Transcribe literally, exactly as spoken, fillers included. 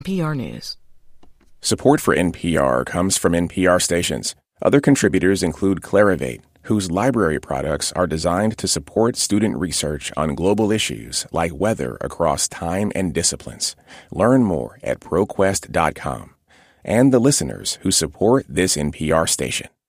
P R News. Support for N P R comes from N P R stations. Other contributors include Clarivate, whose library products are designed to support student research on global issues like weather across time and disciplines. Learn more at ProQuest dot com. And the listeners who support this N P R station.